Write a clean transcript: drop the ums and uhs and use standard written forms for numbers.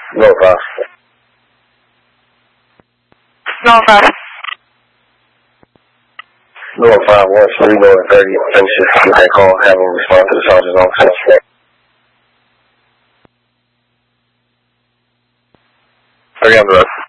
No 5. No 5. No 5, 1, 3, no 30. Finish it. Get that call. Have them respond to the charges officer. Okay, I'm the